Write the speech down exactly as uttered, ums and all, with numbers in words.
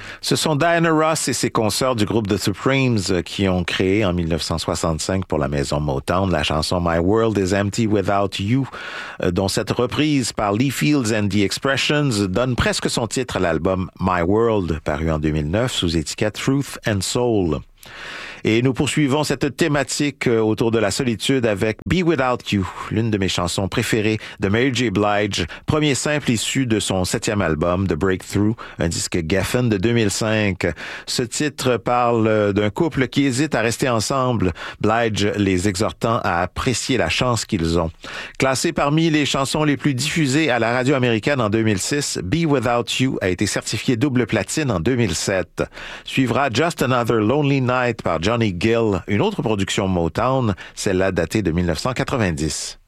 Ce sont Diana Ross et ses consorts du groupe The Supremes qui ont créé en dix-neuf cent soixante-cinq pour la maison Motown la chanson My World is Empty Without You, dont cette reprise par Lee Fields and the Expressions donne presque son titre à l'album My World, paru en deux mille neuf sous étiquette Truth and Soul. Et nous poursuivons cette thématique autour de la solitude avec Be Without You, l'une de mes chansons préférées de Mary J. Blige, premier simple issu de son septième album, The Breakthrough, un disque Geffen de deux mille cinq. Ce titre parle d'un couple qui hésite à rester ensemble, Blige les exhortant à apprécier la chance qu'ils ont. Classé parmi les chansons les plus diffusées à la radio américaine en deux mille six, Be Without You a été certifié double platine en deux mille sept. Suivra Just Another Lonely Night par Johnny Gill, une autre production Motown, celle-là datée de dix-neuf cent quatre-vingt-dix.